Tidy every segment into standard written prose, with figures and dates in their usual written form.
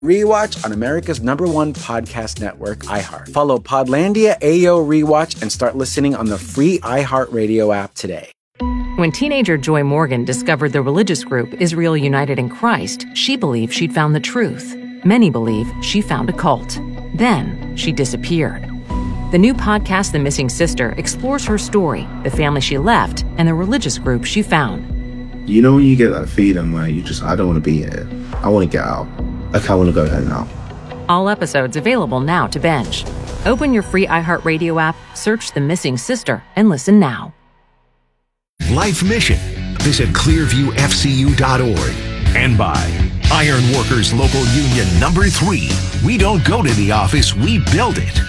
Rewatch on America's #1 podcast network, iHeart. Follow Podlandia AO Rewatch and start listening on the free iHeartRadio app today. When teenager Joy Morgan discovered the religious group Israel United in Christ, she believed she'd found the truth. Many believe she found a cult. Then she disappeared. The new podcast, The Missing Sister, explores her story, the family she left, and the religious group she found. You know when you get that feeling where I don't want to be here. I want to get out. Like, I want to go home now. All episodes available now to binge. Open your free iHeartRadio app, search The Missing Sister, and listen now. Life mission. Visit clearviewfcu.org. And by Ironworkers Local Union Number 3. We don't go to the office, we build it.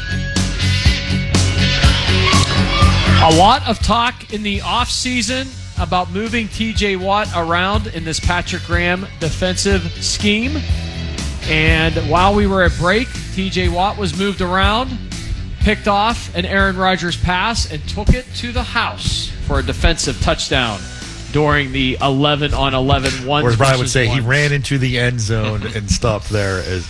A lot of talk in the offseason about moving TJ Watt around in this Patrick Graham defensive scheme. And while we were at break, TJ Watt was moved around, picked off an Aaron Rodgers pass, and took it to the house for a defensive touchdown during the 11-on-11 one. Or as Brian would say, he ran into the end zone and stopped there as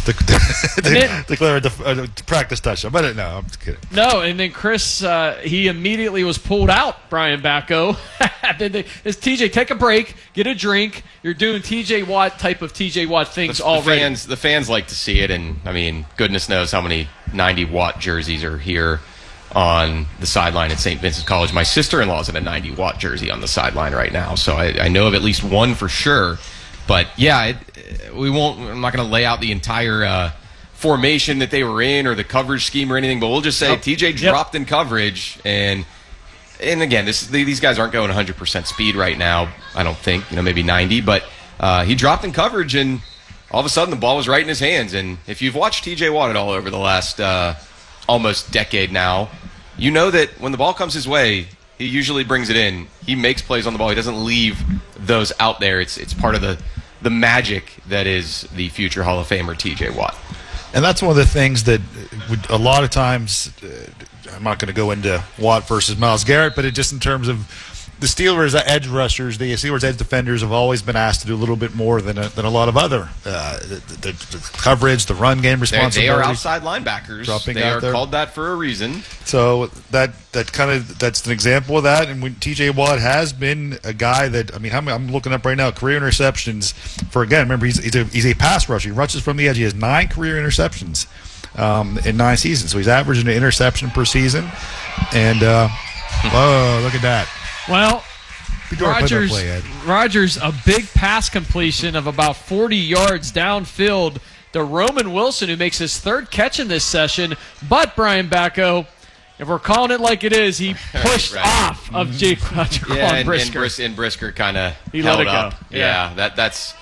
declare a practice touchdown. But no, I'm just kidding. No, and then Chris, he immediately was pulled out, Brian Bacco. TJ, take a break, get a drink. You're doing TJ Watt type of TJ Watt things already. The fans like to see it, and, I mean, goodness knows how many 90 Watt jerseys are here on the sideline at St. Vincent's College. My sister-in-law's in a 90 Watt jersey on the sideline right now, so I know of at least one for sure. But yeah, I'm not going to lay out the entire formation that they were in or the coverage scheme or anything, but we'll just say TJ dropped in coverage, and again, these guys aren't going 100% speed right now. I don't think, maybe 90, but he dropped in coverage, and all of a sudden the ball was right in his hands. And if you've watched TJ Watt at all over the last almost decade now, you know that when the ball comes his way, he usually brings it in. He makes plays on the ball. He doesn't leave those out there. It's part of the magic that is the future Hall of Famer TJ Watt. And that's one of the things that a lot of times, I'm not going to go into Watt versus Myles Garrett, but it just in terms of the Steelers' edge rushers, the Steelers' edge defenders have always been asked to do a little bit more than a lot of other the coverage, the run game responsibilities. They are outside linebackers. They are called that for a reason. So that's an example of that. And when TJ Watt has been a guy that, I'm looking up right now, career interceptions for, again, remember he's a pass rusher. He rushes from the edge. He has 9 career interceptions in 9 seasons. So he's averaging an interception per season. And whoa, look at that. Well, Rodgers, a big pass completion of about 40 yards downfield to Roman Wilson, who makes his 3rd catch in this session. But, Brian Bacco, if we're calling it like it is, he pushed off of Jaquan Brisker. And Brisker kind of held it up. Go. Yeah, that's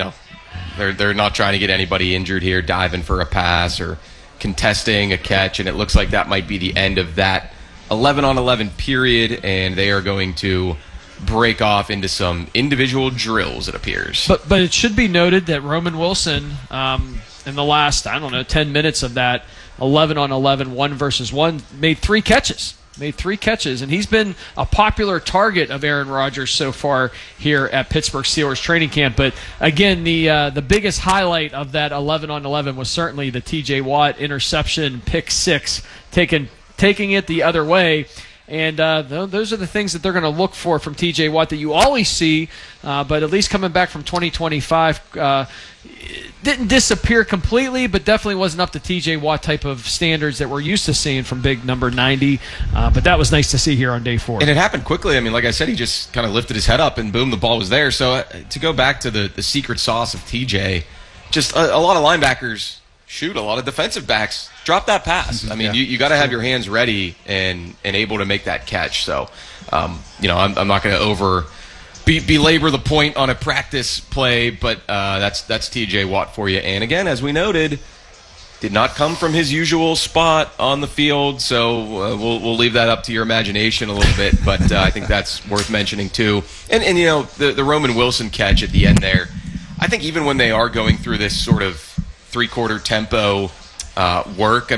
they're not trying to get anybody injured here, diving for a pass or contesting a catch, and it looks like that might be the end of that 11-on-11 period, and they are going to break off into some individual drills, it appears. But it should be noted that Roman Wilson, in the last, 10 minutes of that 11-on-11, 1-versus-1, made 3 catches. And he's been a popular target of Aaron Rodgers so far here at Pittsburgh Steelers training camp. But again, the biggest highlight of that 11-on-11 was certainly the TJ Watt interception, pick 6, taking it the other way. And those are the things that they're going to look for from T.J. Watt that you always see, but at least coming back from 2025, didn't disappear completely, but definitely wasn't up to T.J. Watt type of standards that we're used to seeing from big number 90. But that was nice to see here on day 4. And it happened quickly. Like I said, he just kind of lifted his head up, and boom, the ball was there. So to go back to the secret sauce of T.J., just a lot of linebackers shoot, a lot of defensive backs drop that pass. You got to have your hands ready and able to make that catch. So, I'm not going to belabor the point on a practice play, but that's T.J. Watt for you. And again, as we noted, did not come from his usual spot on the field. So we'll leave that up to your imagination a little bit. But I think that's worth mentioning too. And the Roman Wilson catch at the end there. I think even when they are going through this sort of 3/4 tempo work,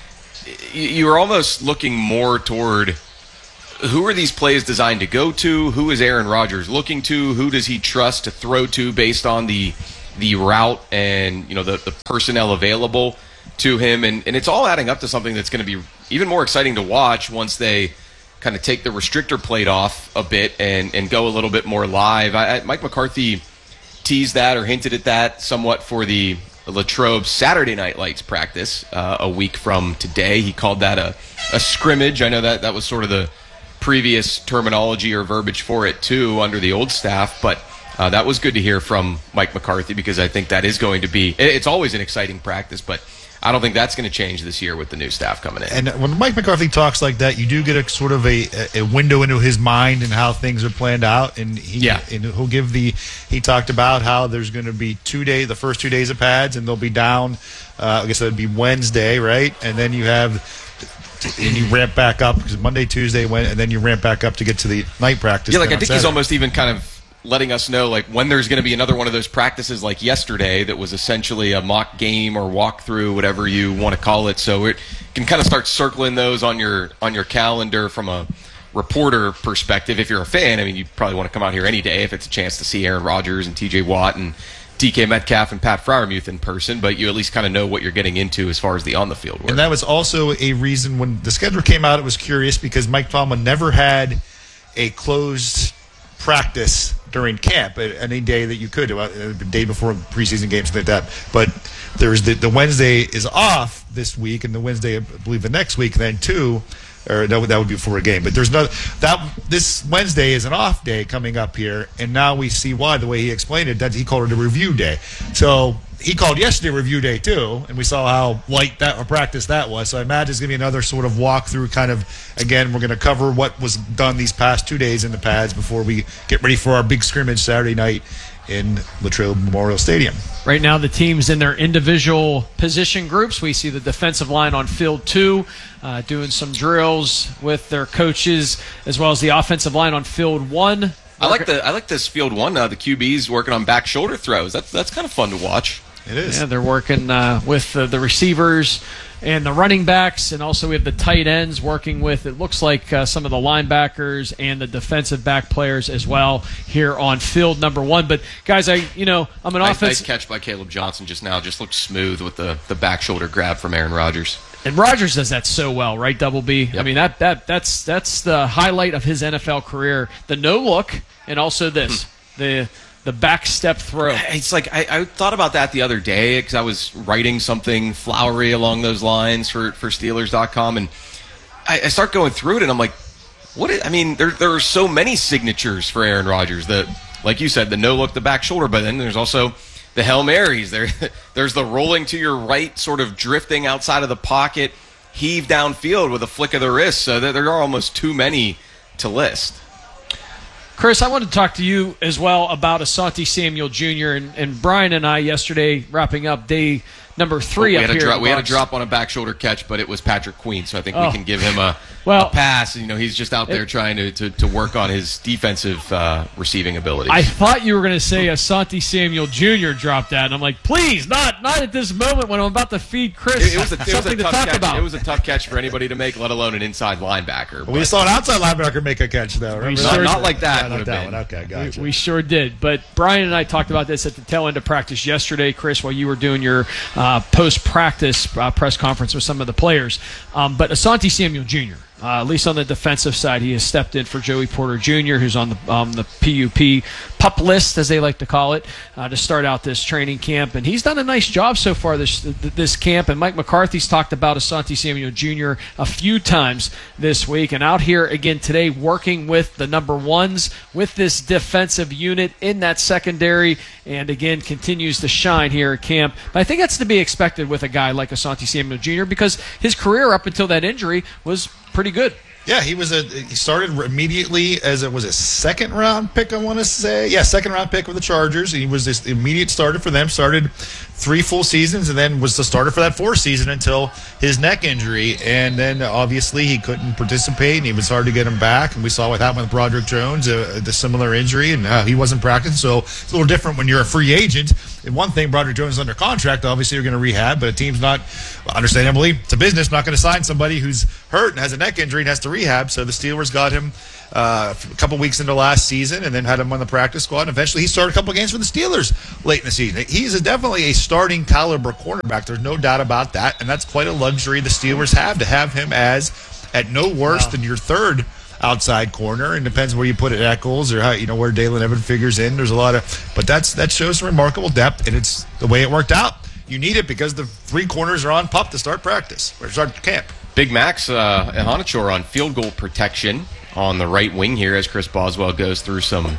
you're almost looking more toward who are these plays designed to go to? Who is Aaron Rodgers looking to? Who does he trust to throw to based on the the route and the personnel available to him, and it's all adding up to something that's going to be even more exciting to watch once they kind of take the restrictor plate off a bit and go a little bit more live. Mike McCarthy teased that or hinted at that somewhat for the Latrobe Saturday Night Lights practice a week from today. He called that a scrimmage. I know that was sort of the previous terminology or verbiage for it too under the old staff, but that was good to hear from Mike McCarthy, because I think that is going to be, it's always an exciting practice, but I don't think that's going to change this year with the new staff coming in. And when Mike McCarthy talks like that, you do get a sort of a window into his mind and how things are planned out. And he'll give he talked about how there's going to be the first 2 days of pads, and they'll be down. I guess that'd be Wednesday, right? And then you ramp back up because Monday, Tuesday, and then you ramp back up to get to the night practice. Yeah, I think he's almost even kind of letting us know when there's going to be another one of those practices like yesterday that was essentially a mock game or walkthrough, whatever you want to call it. So it can kind of start circling those on your calendar from a reporter perspective. If you're a fan, I mean, you probably want to come out here any day if it's a chance to see Aaron Rodgers and TJ Watt and DK Metcalf and Pat Freiermuth in person, but you at least kind of know what you're getting into as far as the on-the-field work. And that was also a reason when the schedule came out, it was curious because Mike Tomlin never had a closed practice during camp any day that you could, the day before preseason games like that. But there's the Wednesday is off this week, and the Wednesday, I believe, the next week then too, or that would be before a game. But there's this Wednesday is an off day coming up here, and now we see why. The way he explained it, that he called it a review day. So he called yesterday review day too, and we saw how light that a practice that was. So I imagine it's going to be another sort of walkthrough kind of, again, we're going to cover what was done these past 2 days in the pads before we get ready for our big scrimmage Saturday night in Latrobe Memorial Stadium. Right now the teams in their individual position groups. We see the defensive line on field 2 doing some drills with their coaches, as well as the offensive line on field 1. I like this field 1. The QBs working on back shoulder throws. That's kind of fun to watch. It is. Yeah, they're working with the receivers and the running backs, and also we have the tight ends working with, it looks like, some of the linebackers and the defensive back players as well here on field number 1. But guys, I'm an offense. Nice catch by Caleb Johnson just now. Just looked smooth with the back shoulder grab from Aaron Rodgers. And Rodgers does that so well, right, Double B? Yep. I mean, that's the highlight of his NFL career. The no look, and also this, the back step throw. It's like I thought about that the other day because I was writing something flowery along those lines for Steelers.com, and I start going through it, and I'm like, there are so many signatures for Aaron Rodgers. Like you said, the no look, the back shoulder, but then there's also the Hail Marys. There's the rolling to your right, sort of drifting outside of the pocket, heave downfield with a flick of the wrist. So there are almost too many to list. Chris, I wanted to talk to you as well about Asante Samuel Jr. and Brian and I yesterday wrapping up day number 3 up here. We had a drop on a back shoulder catch, but it was Patrick Queen, so I think we can give him a pass. He's just out there trying to work on his defensive receiving abilities. I thought you were going to say Asante Samuel Jr. dropped that, and I'm like, please, not at this moment when I'm about to feed Chris something to talk about. It was a tough catch for anybody to make, let alone an inside linebacker. We saw an outside linebacker make a catch, though. Not like that. Not that one. Okay, gotcha. We sure did. But Brian and I talked about this at the tail end of practice yesterday, Chris, while you were doing your post-practice press conference with some of the players. But Asante Samuel Jr., at least on the defensive side, he has stepped in for Joey Porter Jr., who's on the PUP list, as they like to call it, to start out this training camp. And he's done a nice job so far this camp. And Mike McCarthy's talked about Asante Samuel Jr. a few times this week. And out here again today working with the number 1s, with this defensive unit in that secondary, and again continues to shine here at camp. But I think that's to be expected with a guy like Asante Samuel Jr. because his career up until that injury was pretty good. Yeah, he started immediately as it was a second-round pick, I want to say. Yeah, second-round pick with the Chargers. He was this immediate starter for them, started 3 full seasons, and then was the starter for that 4th season until his neck injury. And then, obviously, he couldn't participate, and it was hard to get him back. And we saw what happened with Broderick Jones, the similar injury, and he wasn't practicing. So it's a little different when you're a free agent. And one thing, Broderick Jones is under contract. Obviously, you're going to rehab, but a team's not, understandably, it's a business, not going to sign somebody who's hurt and has a neck injury and has to rehab. So the Steelers got him a couple weeks into last season, and then had him on the practice squad. And eventually, he started a couple games for the Steelers late in the season. He's definitely a starting caliber cornerback. There's no doubt about that, and that's quite a luxury the Steelers have to have him as at no worse than your third outside corner, and depends where you put it, Eccles or how where Dalen Evans figures in. There's a lot of, but that shows some remarkable depth, and it's the way it worked out. You need it because the 3 corners are on pup to start practice or start camp. Big Max Hanachor on field goal protection on the right wing here as Chris Boswell goes through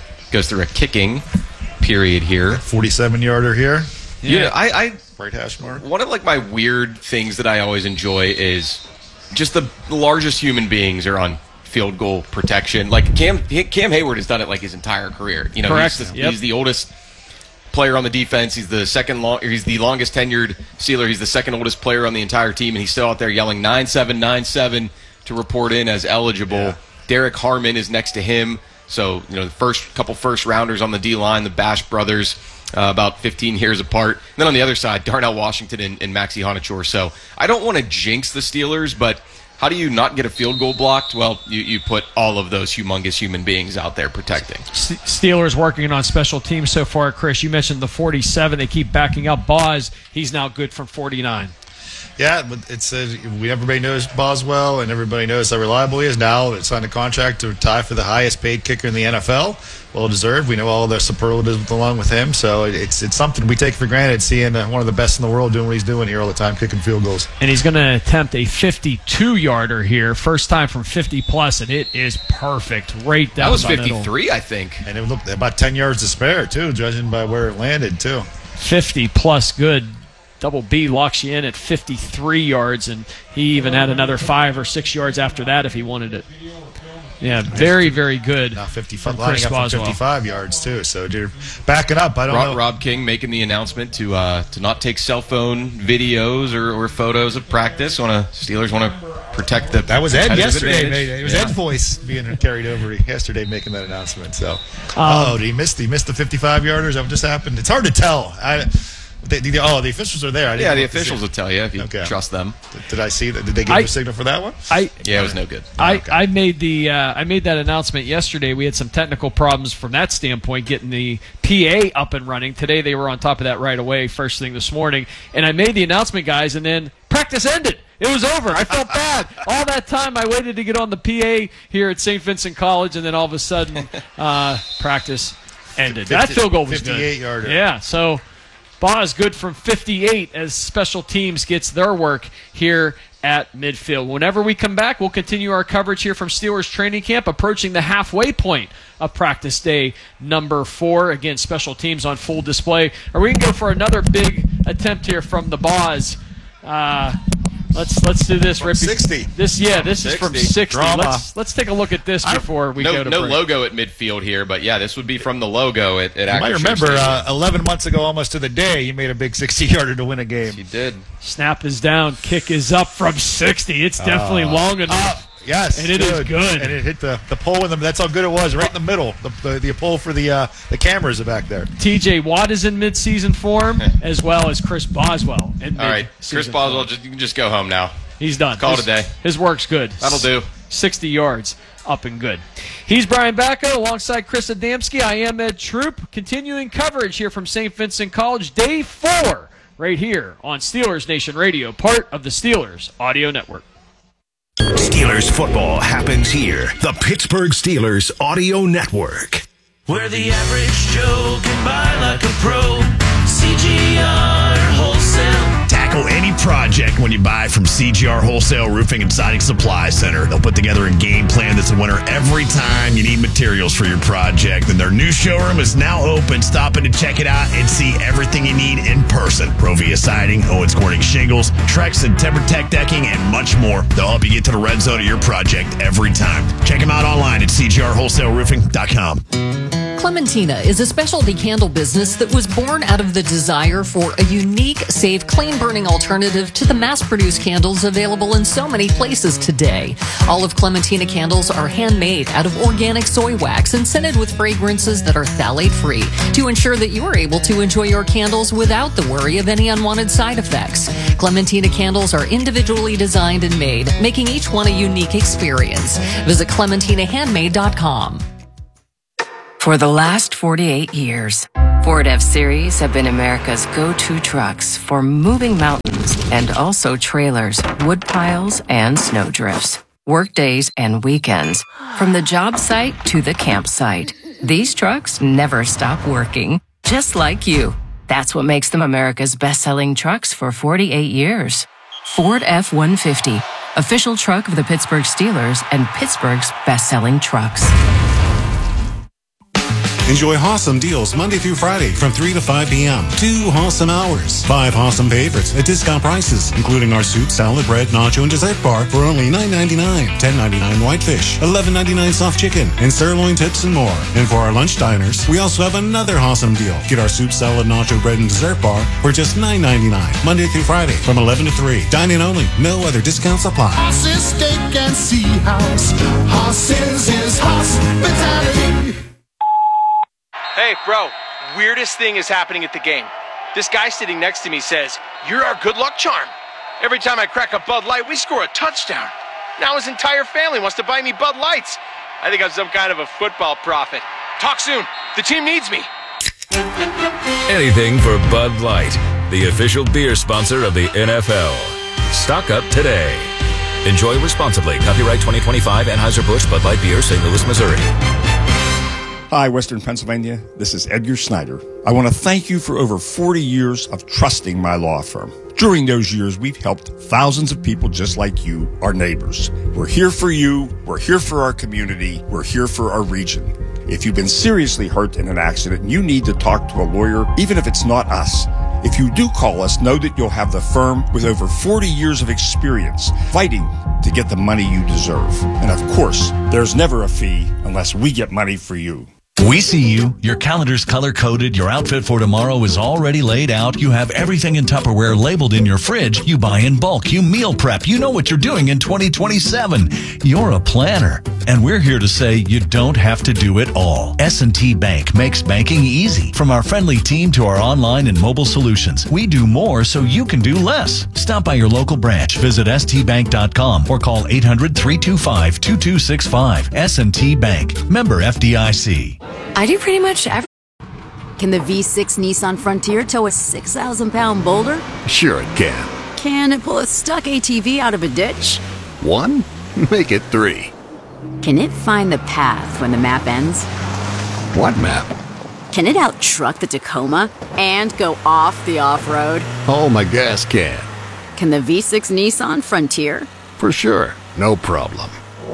a kicking period here. 47-yarder here. Yeah, I right hash mark. One of my weird things that I always enjoy is just the largest human beings are on field goal protection. Like Cam Hayward has done it his entire career. Correct. He's the oldest player on the defense. He's the he's the longest tenured Steeler. He's the second oldest player on the entire team, and he's still out there yelling 9-7, 9-7 to report in as eligible. Yeah. Derek Harmon is next to him. So, the first rounders on the D-line, the Bash brothers, about 15 years apart. And then on the other side, Darnell Washington and Maxie Hanachor. So I don't want to jinx the Steelers, but how do you not get a field goal blocked? Well, you put all of those humongous human beings out there protecting. Steelers working on special teams so far, Chris. You mentioned the 47. They keep backing up Boz. He's now good from 49. Yeah, but everybody knows Boswell, and everybody knows how reliable he is. Now it's signed a contract to tie for the highest paid kicker in the NFL. Well deserved. We know all the superlatives along with him, so it's something we take for granted, seeing one of the best in the world doing what he's doing here all the time, kicking field goals. And he's going to attempt a 52-yarder here, first time from 50-plus, and it is perfect. Right down that was the 53, middle. I think. And it looked about 10 yards to spare, too, judging by where it landed, too. 50-plus good. Double B locks you in at 53 yards, and he even had another 5 or 6 yards after that if he wanted it. Yeah, very, very good. Now 55, lining up from 55 yards, too. So you're backing up. I don't know. Rob King making the announcement to not take cell phone videos or photos of practice. Steelers want to protect the. That was Ed yesterday. It was Ed's voice being carried over yesterday making that announcement. So, did he miss the 55-yarders? That just happened. It's hard to tell. The officials are there. The officials will tell you if you trust them. Did I see that? Did they give you a signal for that one? It was no good. I made that announcement yesterday. We had some technical problems from that standpoint, getting the PA up and running. Today they were on top of that right away, first thing this morning. And I made the announcement, guys, and then practice ended. It was over. I felt bad. All that time I waited to get on the PA here at St. Vincent College, and then all of a sudden practice ended. That field goal was good. 58-yarder. Yeah, so Boz good from 58 as special teams gets their work here at midfield. Whenever we come back, we'll continue our coverage here from Steelers training camp, approaching the halfway point of practice day number 4. Again, special teams on full display. Or we can go for another big attempt here from the Boz. Let's do this, Rippy. 60. This is from 60. Drama. Let's take a look at this before we go to break. No logo at midfield here, but this would be from the logo at you might remember 11 months ago, almost to the day, you made a big 60-yarder to win a game. You did. Snap is down. Kick is up from 60. It's definitely long enough. Yes, and it is good. And it hit the pole in them. That's how good it was, right in the middle. The pole for the cameras are back there. TJ Watt is in midseason form, as well as Chris Boswell. All right, Chris Boswell, you can just go home now. He's done. Call it a day. His work's good. That'll do. 60 yards, up and good. He's Brian Bacco alongside Chris Adamski. I am Ed Troop. Continuing coverage here from St. Vincent College, day 4, right here on Steelers Nation Radio, part of the Steelers Audio Network. Steelers football happens here. The Pittsburgh Steelers Audio Network. Where the average Joe can buy like a pro. CGR Wholesale. Tackle any project when you buy from CGR Wholesale Roofing and Siding Supply Center. They'll put together a game plan that's a winner every time you need materials for your project. And their new showroom is now open. Stop in to check it out and see everything you need in person. Provia Siding, Owens Corning Shingles, Trex and TimberTech Decking, and much more. They'll help you get to the red zone of your project every time. Check them out online at cgrwholesaleroofing.com. Clementina is a specialty candle business that was born out of the desire for a unique, safe, clean-burning alternative to the mass-produced candles available in so many places today. All of Clementina candles are handmade out of organic soy wax and scented with fragrances that are phthalate-free to ensure that you are able to enjoy your candles without the worry of any unwanted side effects. Clementina candles are individually designed and made, making each one a unique experience. Visit ClementinaHandmade.com. For the last 48 years, Ford F-Series have been America's go-to trucks for moving mountains and also trailers, wood piles, and snow drifts. Work days and weekends, from the job site to the campsite. These trucks never stop working, just like you. That's what makes them America's best-selling trucks for 48 years. Ford F-150, official truck of the Pittsburgh Steelers and Pittsburgh's best-selling trucks. Enjoy Hossam deals Monday through Friday from 3 to 5 p.m. 2 Hossam hours. 5 Hossam favorites at discount prices, including our soup, salad, bread, nacho, and dessert bar for only $9.99. $10.99 whitefish, $11.99 soft chicken, and sirloin tips and more. And for our lunch diners, we also have another Hossam deal. Get our soup, salad, nacho, bread, and dessert bar for just $9.99. Monday through Friday from 11 to 3. Dine-in only. No other discounts apply. Hoss's Steak and Sea House. Hoss's is hospitality. Hey, bro, weirdest thing is happening at the game. This guy sitting next to me says, "You're our good luck charm." Every time I crack a Bud Light, we score a touchdown. Now his entire family wants to buy me Bud Lights. I think I'm some kind of a football prophet. Talk soon. The team needs me. Anything for Bud Light, the official beer sponsor of the NFL. Stock up today. Enjoy responsibly. Copyright 2025 Anheuser-Busch Bud Light Beer, St. Louis, Missouri. Hi, Western Pennsylvania. This is Edgar Snyder. I want to thank you for over 40 years of trusting my law firm. During those years, we've helped thousands of people just like you, our neighbors. We're here for you. We're here for our community. We're here for our region. If you've been seriously hurt in an accident and you need to talk to a lawyer, even if it's not us, if you do call us, know that you'll have the firm with over 40 years of experience fighting to get the money you deserve. And of course, there's never a fee unless we get money for you. We see you. Your calendar's color-coded. Your outfit for tomorrow is already laid out. You have everything in Tupperware labeled in your fridge. You buy in bulk. You meal prep. You know what you're doing in 2027. You're a planner. And we're here to say you don't have to do it all. S&T Bank makes banking easy. From our friendly team to our online and mobile solutions, we do more so you can do less. Stop by your local branch. Visit stbank.com or call 800-325-2265. S&T Bank. Member FDIC. I do pretty much everything. Can the V6 Nissan Frontier tow a 6,000-pound boulder? Sure it can. Can it pull a stuck ATV out of a ditch? 1? Make it 3. Can it find the path when the map ends? What map? Can it out-truck the Tacoma and go off the off-road? Oh, my gas can. Can the V6 Nissan Frontier? For sure. No problem.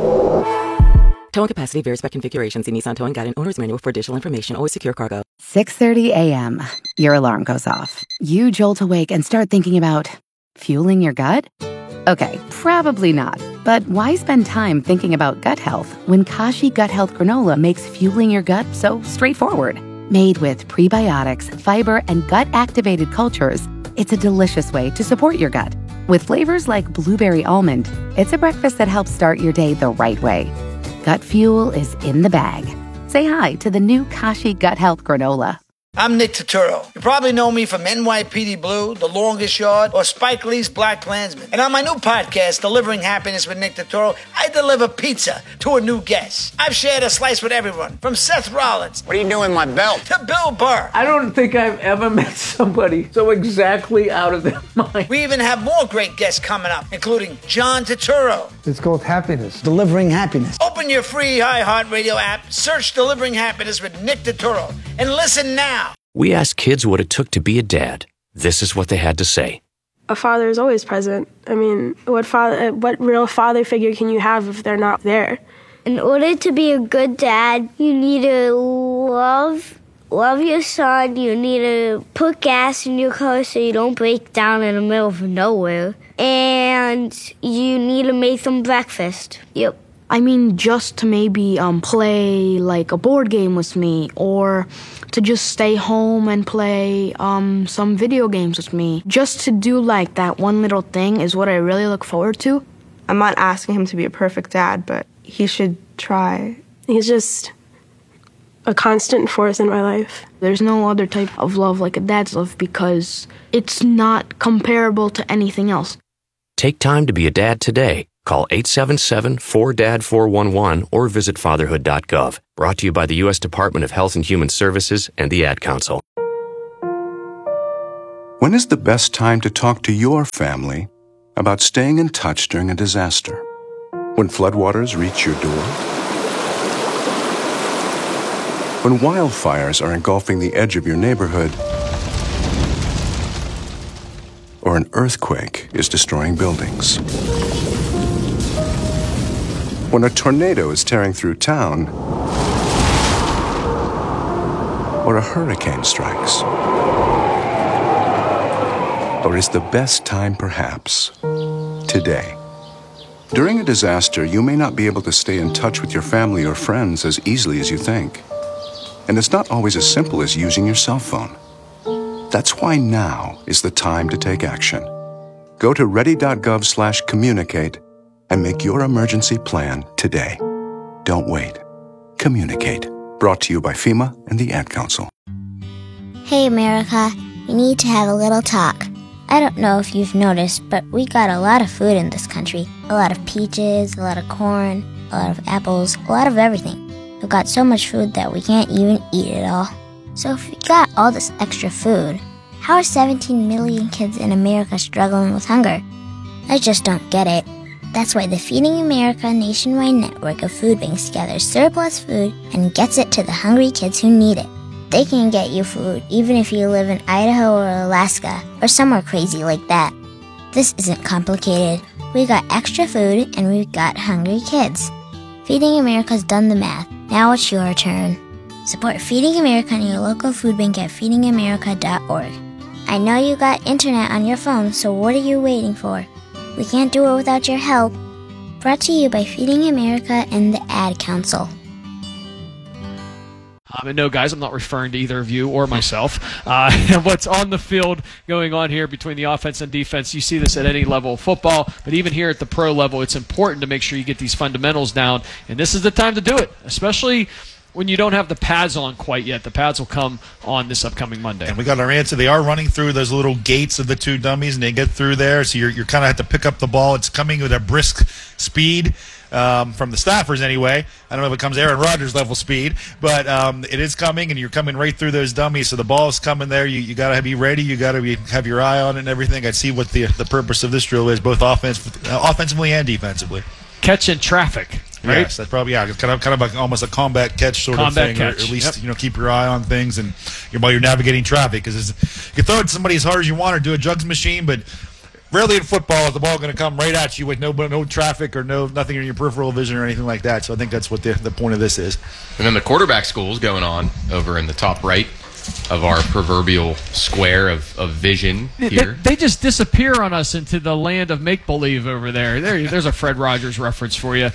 Towing capacity varies by configuration. See Nissan Towing Guide and Owner's Manual for additional information. Always secure cargo. 6:30 a.m. Your alarm goes off. You jolt awake and start thinking about fueling your gut? Okay, probably not. But why spend time thinking about gut health when Kashi Gut Health Granola makes fueling your gut so straightforward? Made with prebiotics, fiber, and gut-activated cultures, it's a delicious way to support your gut. With flavors like blueberry almond, it's a breakfast that helps start your day the right way. Gut fuel is in the bag. Say hi to the new Kashi Gut Health Granola. I'm Nick Turturro. You probably know me from NYPD Blue, The Longest Yard, or Spike Lee's Black Klansman. And on my new podcast, Delivering Happiness with Nick Turturro, I deliver pizza to a new guest. I've shared a slice with everyone, from Seth Rollins. What are you doing with my belt? To Bill Burr. I don't think I've ever met somebody so exactly out of their mind. We even have more great guests coming up, including John Turturro. It's called Happiness. Delivering Happiness. Open your free iHeartRadio app, search Delivering Happiness with Nick Turturro, and listen now. We asked kids what it took to be a dad. This is what they had to say. A father is always present. I mean, what real father figure can you have if they're not there? In order to be a good dad, you need to love your son. You need to put gas in your car so you don't break down in the middle of nowhere. And you need to make them breakfast. Yep. I mean, just to maybe play like a board game with me, or to just stay home and play some video games with me. Just to do like that one little thing is what I really look forward to. I'm not asking him to be a perfect dad, but he should try. He's just a constant force in my life. There's no other type of love like a dad's love because it's not comparable to anything else. Take time to be a dad today. Call 877-4DAD-411 or visit fatherhood.gov. Brought to you by the U.S. Department of Health and Human Services and the Ad Council. When is the best time to talk to your family about staying in touch during a disaster? When floodwaters reach your door? When wildfires are engulfing the edge of your neighborhood? Or an earthquake is destroying buildings? When a tornado is tearing through town? Or a hurricane strikes? Or is the best time perhaps today? During a disaster, you may not be able to stay in touch with your family or friends as easily as you think. And it's not always as simple as using your cell phone. That's why now is the time to take action. Go to ready.gov/communicate and make your emergency plan today. Don't wait. Communicate. Brought to you by FEMA and the Ad Council. Hey, America. We need to have a little talk. I don't know if you've noticed, but we got a lot of food in this country. A lot of peaches, a lot of corn, a lot of apples, a lot of everything. We've got so much food that we can't even eat it all. So if we got all this extra food, how are 17 million kids in America struggling with hunger? I just don't get it. That's why the Feeding America nationwide network of food banks gathers surplus food and gets it to the hungry kids who need it. They can get you food even if you live in Idaho or Alaska or somewhere crazy like that. This isn't complicated. We got extra food and we've got hungry kids. Feeding America's done the math. Now it's your turn. Support Feeding America and your local food bank at feedingamerica.org. I know you got internet on your phone, so what are you waiting for? We can't do it without your help. Brought to you by Feeding America and the Ad Council. And no, guys, I'm not referring to either of you or myself. What's on the field going on here between the offense and defense, you see this at any level of football, but even here at the pro level, it's important to make sure you get these fundamentals down, and this is the time to do it, especially when you don't have the pads on quite yet. The pads will come on this upcoming Monday. And we got our answer. They are running through those little gates of the two dummies, and they get through there, so you're kind of have to pick up the ball. It's coming with a brisk speed. From the Staffers anyway. I don't know if it comes Aaron Rodgers level speed, but it is coming, and you're coming right through those dummies. So the ball is coming there. You got to be ready. You got to have your eye on it and everything. I see what the purpose of this drill is, both offensively and defensely. Catching traffic, right? Yes, that's probably It's kind of almost a combat catch sort of thing, catch. Or at least keep your eye on things and while you're navigating traffic, because you can throw it to somebody as hard as you want or do a jugs machine, but rarely in football is the ball going to come right at you with no traffic or nothing in your peripheral vision or anything like that. So I think that's what the point of this is. And then the quarterback school is going on over in the top right of our proverbial square of vision here. They just disappear on us into the land of make-believe over there. There's a Fred Rogers reference for you.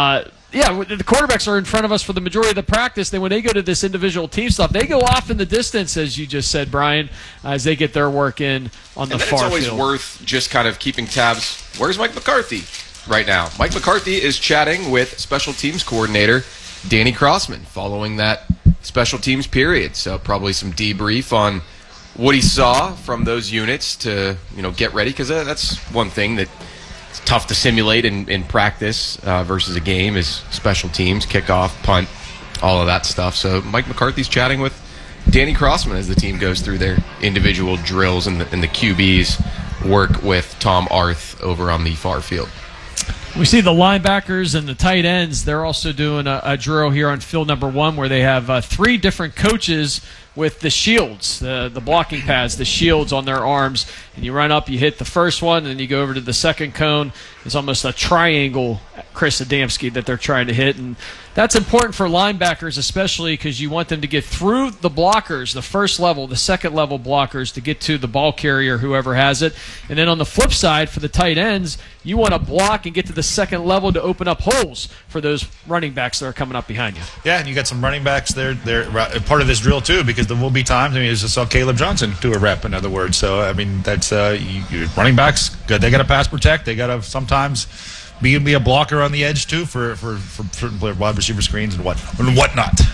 The quarterbacks are in front of us for the majority of the practice. Then when they go to this individual team stuff, they go off in the distance, as you just said, Brian, as they get their work in on the far field. It's always worth just kind of keeping tabs. Where's Mike McCarthy right now? Mike McCarthy is chatting with special teams coordinator Danny Crossman following that special teams period. So probably some debrief on what he saw from those units to get ready, because that's one thing that it's tough to simulate in practice versus a game is special teams, kickoff, punt, all of that stuff. So Mike McCarthy's chatting with Danny Crossman as the team goes through their individual drills and the QBs work with Tom Arth over on the far field. We see the linebackers and the tight ends. They're also doing a drill here on field number 1 where they have 3 different coaches with the shields, the blocking pads, the shields on their arms. And you run up, you hit the first one, and then you go over to the second cone. It's almost a triangle, Chris Adamski, that they're trying to hit. And that's important for linebackers, especially because you want them to get through the blockers, the first level, the second level blockers, to get to the ball carrier, whoever has it. And then on the flip side, for the tight ends, you want to block and get to the second level to open up holes for those running backs that are coming up behind you. Yeah, and you got some running backs there. They're part of this drill, too, because there will be times, I just saw Caleb Johnson do a rep, in other words. So, that's running backs, good. They got to pass protect. They got to sometimes be a blocker on the edge, too, for wide receiver screens and whatnot.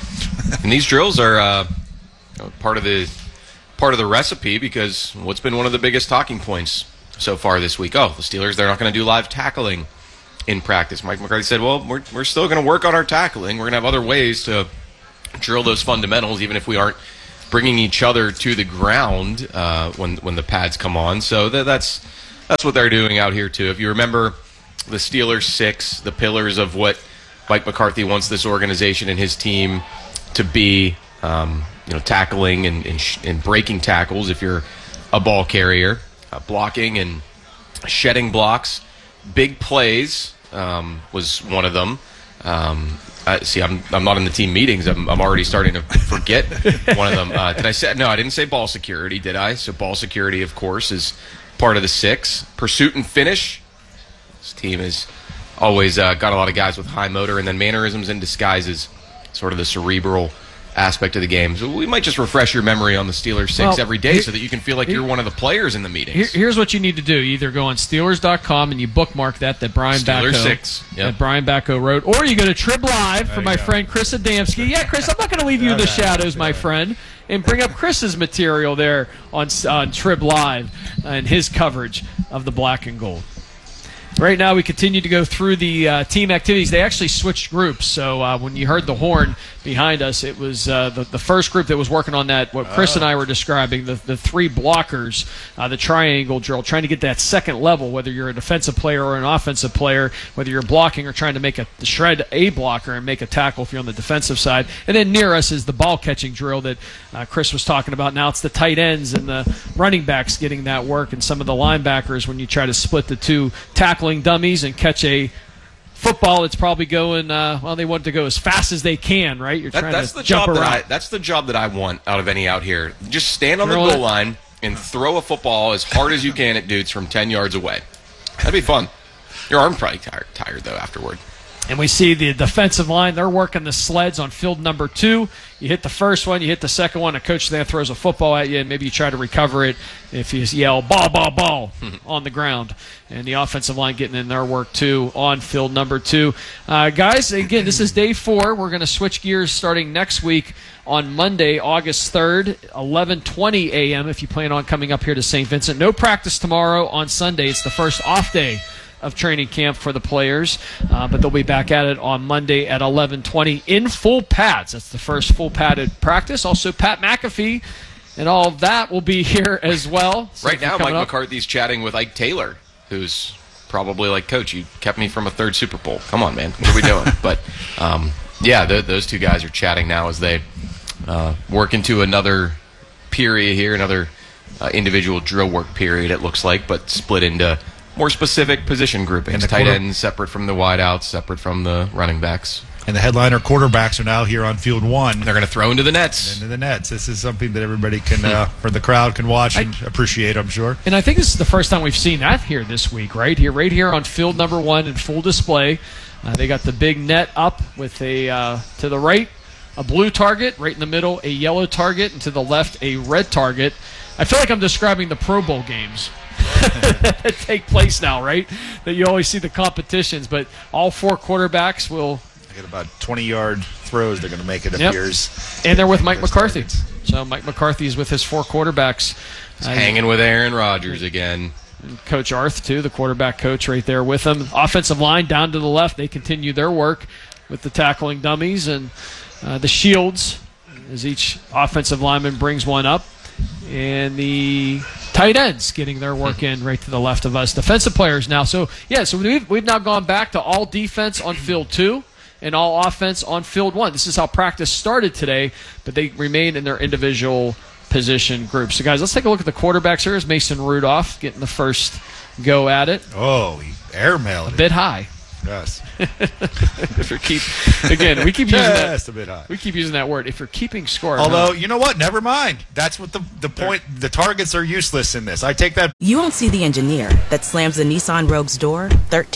And these drills are part of the recipe, because what's been one of the biggest talking points so far this week? Oh, the Steelers, they're not going to do live tackling in practice. Mike McCarthy said, well, we're still going to work on our tackling. We're going to have other ways to drill those fundamentals, even if we aren't bringing each other to the ground when the pads come on. So that's what they're doing out here, too. If you remember the Steelers 6, the pillars of what Mike McCarthy wants this organization and his team to be, tackling and breaking tackles if you're a ball carrier, blocking and shedding blocks, big plays was one of them. I'm not in the team meetings. I'm already starting to forget one of them. Did I say? No, I didn't say ball security, did I? So ball security, of course, is part of the 6. Pursuit and finish. This team has always got a lot of guys with high motor, and then mannerisms and disguises, sort of the cerebral aspect of the game. So we might just refresh your memory on the Steelers 6 every day so that you can feel like you're one of the players in the meetings. Here's what you need to do. You either go on Steelers.com and you bookmark that Brian Steelers Bacco, 6. Yep. that Brian Bacco wrote, or you go to Trib Live for my friend Chris Adamski. Yeah, Chris, I'm not going to leave you in the shadows, my friend, and bring up Chris's material there on Trib Live and his coverage of the black and gold. Right now, we continue to go through the team activities. They actually switched groups, so when you heard the horn behind us, it was the first group that was working on that, what Chris and I were describing, the 3 blockers, the triangle drill, trying to get that second level, whether you're a defensive player or an offensive player, whether you're blocking or trying to make shred a blocker and make a tackle if you're on the defensive side. And then near us is the ball-catching drill that Chris was talking about. Now it's the tight ends and the running backs getting that work, and some of the linebackers when you try to split the 2 tackling dummies and catch a football that's probably going, they want to go as fast as they can, right? You're trying to jump around. That's the job that I want out of any out here. Just stand on the goal line and throw a football as hard as you can at dudes from 10 yards away. That'd be fun. Your arm's probably tired though, afterward. And we see the defensive line, they're working the sleds on field number 2. You hit the first one, you hit the second one, a coach there throws a football at you, and maybe you try to recover it if you yell, ball, ball, ball, on the ground. And the offensive line getting in their work, too, on field number 2. Guys, again, this is day 4. We're going to switch gears starting next week on Monday, August 3rd, 11:20 a.m. if you plan on coming up here to St. Vincent. No practice tomorrow on Sunday. It's the first off day of training camp for the players, but they'll be back at it on Monday at 11:20 in full pads. That's the first full padded practice. Also, Pat McAfee and all of that will be here as well. So right now, Mike McCarthy's chatting with Ike Taylor, who's probably like, Coach, you kept me from a 3rd Super Bowl. Come on, man. What are we doing? But, those 2 guys are chatting now as they work into another period here, another individual drill work period, it looks like, but split into more specific position groupings. Tight ends separate from the wideouts, separate from the running backs. And the headliner quarterbacks are now here on field 1. They're going to throw into the nets. This is something that everybody can, for the crowd, can watch and appreciate, I'm sure. And I think this is the first time we've seen that here this week, right here on field number 1 in full display. They got the big net up with to the right, a blue target, right in the middle, a yellow target, and to the left, a red target. I feel like I'm describing the Pro Bowl games that take place now, right? That you always see the competitions, but all 4 quarterbacks will get about 20-yard throws. They're going to make, it appears. And they're with Mike McCarthy. So Mike McCarthy is with his 4 quarterbacks. Hanging with Aaron Rodgers again. And Coach Arth, too, the quarterback coach right there with him. Offensive line down to the left. They continue their work with the tackling dummies and the shields as each offensive lineman brings one up. And the tight ends getting their work in right to the left of us. Defensive players now. So we've now gone back to all defense on field 2 and all offense on field 1. This is how practice started today, but they remain in their individual position groups. So, guys, let's take a look at the quarterbacks here. Is Mason Rudolph getting the first go at it? Oh, he airmailed it. A bit high. Yes. We keep using that. Just a bit high. We keep using that word. If you're keeping score. Although, you know what? Never mind. That's what the point. The targets are useless in this. I take that. You won't see the engineer that slams the Nissan Rogue's door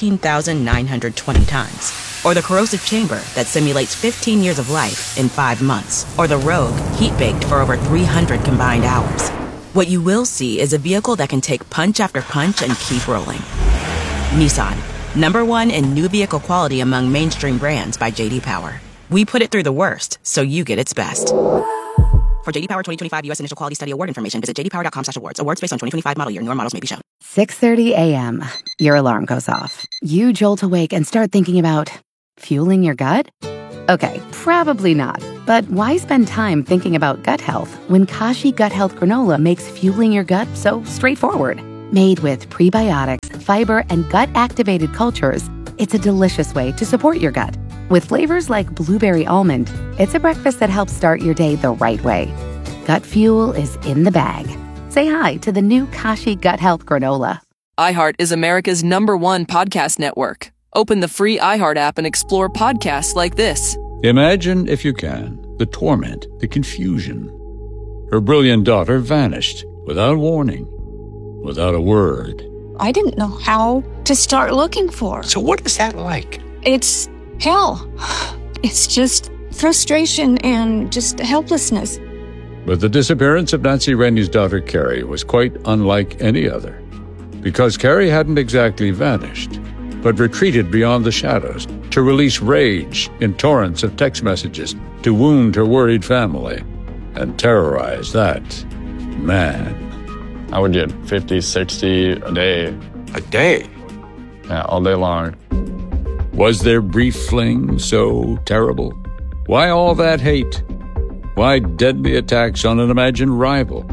13,920 times. Or the corrosive chamber that simulates 15 years of life in 5 months. Or the Rogue heat-baked for over 300 combined hours. What you will see is a vehicle that can take punch after punch and keep rolling. Nissan. #1 in new vehicle quality among mainstream brands by J.D. Power. We put it through the worst, so you get its best. For JD Power 2025 U.S. Initial Quality Study Award information, visit jdpower.com/awards. Awards based on 2025 model year. Newer models may be shown. 6:30 a.m. Your alarm goes off. You jolt awake and start thinking about fueling your gut? Okay, probably not. But why spend time thinking about gut health when Kashi Gut Health Granola makes fueling your gut so straightforward? Made with prebiotics, fiber, and gut-activated cultures, it's a delicious way to support your gut. With flavors like blueberry almond, it's a breakfast that helps start your day the right way. Gut fuel is in the bag. Say hi to the new Kashi Gut Health Granola. iHeart is America's #1 podcast network. Open the free iHeart app and explore podcasts like this. Imagine, if you can, the torment, the confusion. Her brilliant daughter vanished without warning, without a word. I didn't know how to start looking for her. So what is that like? It's hell. It's just frustration and just helplessness. But the disappearance of Nancy Rennie's daughter, Carrie, was quite unlike any other. Because Carrie hadn't exactly vanished, but retreated beyond the shadows to release rage in torrents of text messages to wound her worried family and terrorize that man. I would get 50, 60 a day. A day? Yeah, all day long. Was their brief fling so terrible? Why all that hate? Why deadly attacks on an imagined rival?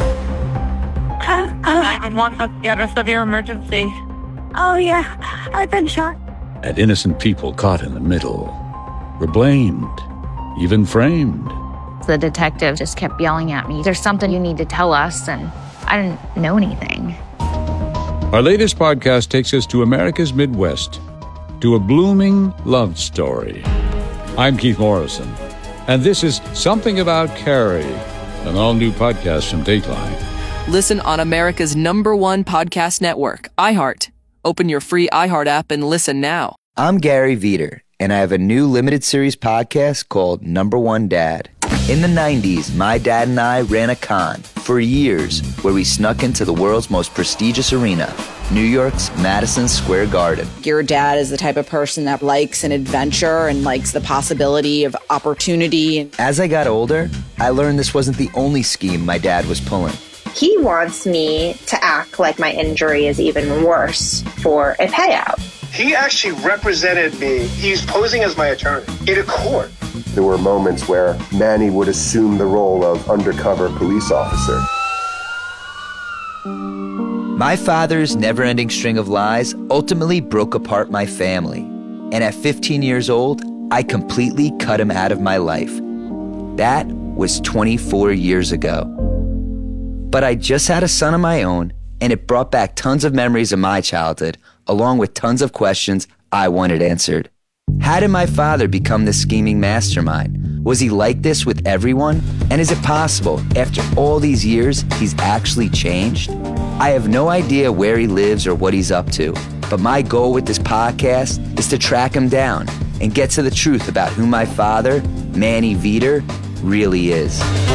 911, got a severe emergency. Oh, yeah, I've been shot. And innocent people caught in the middle were blamed, even framed. The detective just kept yelling at me, "There's something you need to tell us," and I didn't know anything. Our latest podcast takes us to America's Midwest, to a blooming love story. I'm Keith Morrison, and this is Something About Carrie, an all-new podcast from Dateline. Listen on America's #1 podcast network, iHeart. Open your free iHeart app and listen now. I'm Gary Veter, and I have a new limited series podcast called #1 Dad. In the 90s, my dad and I ran a con for years where we snuck into the world's most prestigious arena, New York's Madison Square Garden. Your dad is the type of person that likes an adventure and likes the possibility of opportunity. As I got older, I learned this wasn't the only scheme my dad was pulling. He wants me to act like my injury is even worse for a payout. He actually represented me. He's posing as my attorney in a court. There were moments where Manny would assume the role of undercover police officer. My father's never-ending string of lies ultimately broke apart my family. And at 15 years old, I completely cut him out of my life. That was 24 years ago. But I just had a son of my own, and it brought back tons of memories of my childhood, along with tons of questions I wanted answered. How did my father become this scheming mastermind? Was he like this with everyone? And is it possible, after all these years, he's actually changed? I have no idea where he lives or what he's up to, but my goal with this podcast is to track him down and get to the truth about who my father, Manny Veter, really is.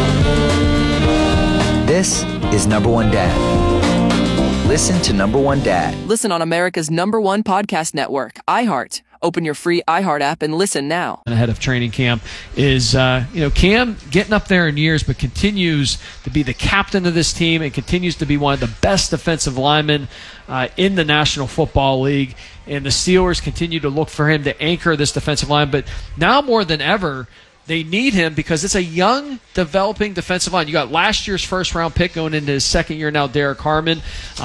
This is #1 Dad. Listen to #1 Dad. Listen on America's #1 podcast network, iHeart. Open your free iHeart app and listen now. Ahead of training camp is, Cam getting up there in years, but continues to be the captain of this team and continues to be one of the best defensive linemen in the National Football League. And the Steelers continue to look for him to anchor this defensive line. But now more than ever, they need him because it's a young, developing defensive line. You got last year's first-round pick going into his second year now, Derek Harmon.